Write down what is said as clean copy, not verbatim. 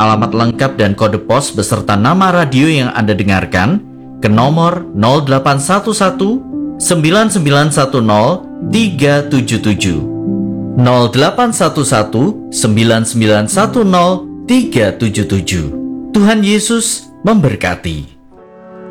alamat lengkap dan kode pos beserta nama radio yang Anda dengarkan ke nomor 0811 9910 377. 0811 9910 377. Tuhan Yesus memberkati.